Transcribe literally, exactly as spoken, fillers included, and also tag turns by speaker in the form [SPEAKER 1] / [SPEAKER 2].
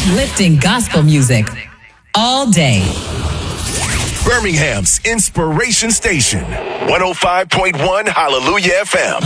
[SPEAKER 1] Uplifting gospel music all day.
[SPEAKER 2] Birmingham's Inspiration Station, one oh five point one Hallelujah F M.